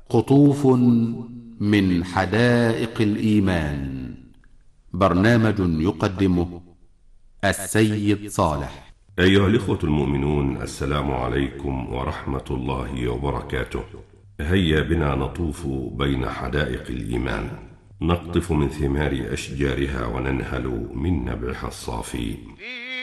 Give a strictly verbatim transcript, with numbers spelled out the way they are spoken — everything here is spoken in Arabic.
قطوف من حدائق الإيمان. برنامج يقدمه السيد صالح. أيها الإخوة المؤمنون، السلام عليكم ورحمة الله وبركاته. هيا بنا نطوف بين حدائق الإيمان، نقطف من ثمار أشجارها وننهل من نبعها الصافي.